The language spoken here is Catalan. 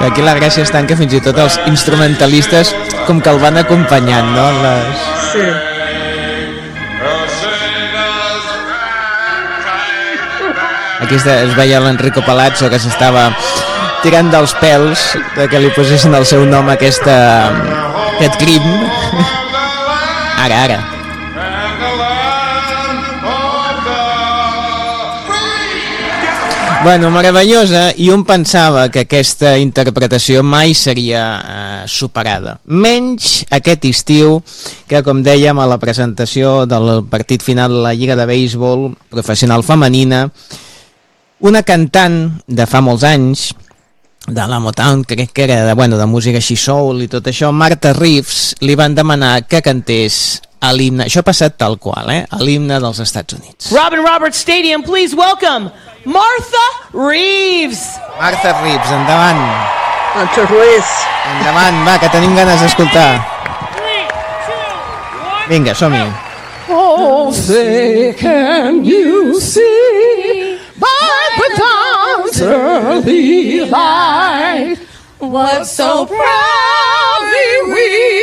Aquí la gràcia està en que fins i tot els instrumentalistes com que el van acompanyant, no? Sí. Aquí es veia l'Enrico Palazzo que s'estava tirant dels pèls de que li posessin el seu nom a aquest crim. Ara. Bueno, meravellosa, i un pensava que aquesta interpretació mai seria superada. Menys aquest estiu, que com dèiem a la presentació del partit final de la Lliga de Béisbol Professional Femenina, una cantant de fa molts anys, de la Motown, crec que era de música així soul i tot això, Martha Reeves, li van demanar que cantés a l'himne, això ha passat tal qual, a l'himne dels Estats Units. Robin Roberts Stadium, please welcome Martha Reeves. Martha Reeves, endavant. Martha Reeves. Endavant, va, que tenim ganes d'escoltar. Vinga, som-hi. Oh, say can you see by the dawn's early light what so proudly we